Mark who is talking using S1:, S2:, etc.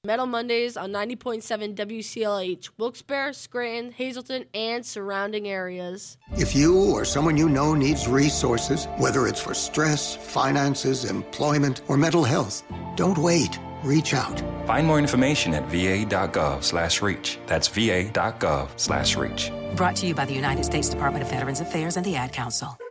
S1: Metal Mondays on 90.7 WCLH, Wilkes-Barre, Scranton, Hazleton, and surrounding areas.
S2: If you or someone you know needs resources, whether it's for stress, finances, employment, or mental health, don't wait. Reach out.
S3: Find more information at va.gov/reach. That's va.gov/reach.
S4: Brought to you by the United States Department of Veterans Affairs and the Ad Council.